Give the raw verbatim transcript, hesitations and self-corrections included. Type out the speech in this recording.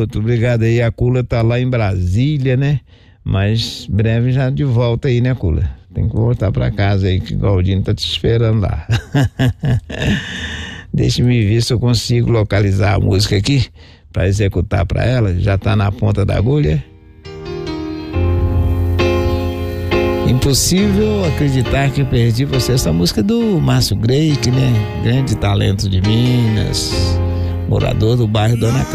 garoto. Obrigado aí. A Cula tá lá em Brasília, né? Mas breve já de volta aí, né, Cula? Tem que voltar pra casa aí, que o Galdino tá te esperando lá. Deixa-me ver se eu consigo localizar a música aqui pra executar pra ela. Já tá na ponta da agulha. Impossível acreditar que eu perdi você. Essa música é do Márcio Greik, né? Grande talento de Minas, morador do bairro Dona Clara.